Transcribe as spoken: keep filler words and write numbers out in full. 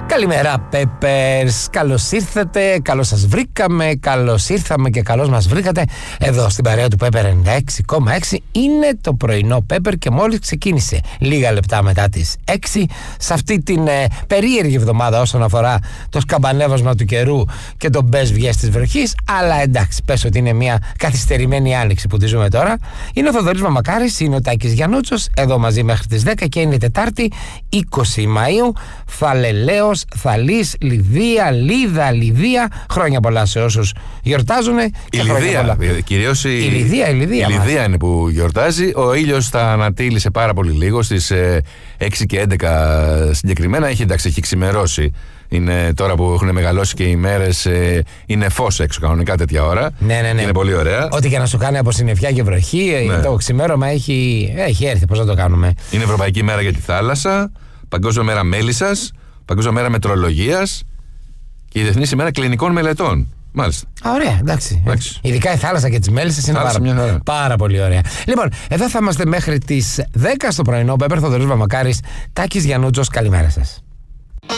Καλημέρα Peppers, καλώς ήρθατε, καλώς σας βρήκαμε, καλώς ήρθαμε και καλώς μας βρήκατε εδώ στην παρέα του Pepper ενενήντα έξι κόμμα έξι. Είναι το πρωινό Pepper και μόλις ξεκίνησε λίγα λεπτά μετά τις έξι σε αυτή την ε, περίεργη εβδομάδα όσον αφορά το σκαμπανέβασμα του καιρού και τον μπες βγες της βροχής, αλλά εντάξει, πες ότι είναι μια καθυστερημένη άνοιξη που τη ζούμε τώρα. Είναι ο Θοδωρής Μαμακάρης, είναι ο Τάκης Γιαννούτσος, εδώ μαζί μέχρι τις δέκα και είναι Τετάρτη είκοσι Μαΐου. Θαλελαίος, Θαλής, Λιδία, Λίδα, Λιδία. Χρόνια πολλά σε όσους γιορτάζουν. Η Λιδία, κυρίως η, η Λιδία, η Λιδία, η Λιδία είναι που γιορτάζει. Ο ήλιος θα ανατείλησε πάρα πολύ λίγο, στις ε, έξι και έντεκα συγκεκριμένα. Έχει, εντάξει, έχει ξημερώσει. Είναι τώρα που έχουν μεγαλώσει και οι μέρες, ε, είναι φως έξω κανονικά τέτοια ώρα. Ναι, ναι, ναι. Είναι πολύ ωραία. Ό,τι και να σου κάνει από συννεφιά και βροχή, ναι. Το ξημέρωμα έχει, έχει έρθει. Πώς να το κάνουμε. Είναι Ευρωπαϊκή Μέρα για τη Θάλασσα, Παγκόσμια Μέρα Μέλισσας, Παγκόσμια Μέρα Μετρολογίας και η Διεθνής ημέρα Κλινικών Μελετών. Μάλιστα. Α, ωραία, εντάξει. εντάξει. Ειδικά η θάλασσα και τις μέλισσες είναι θάλασσα, πάρα, πάρα πολύ ωραία. Λοιπόν, εδώ θα είμαστε μέχρι τις δέκα στο πρωινό. Pepper, Θοδωρής Μαμακάρης, Τάκης Γιαννούτσος, καλημέρα σας.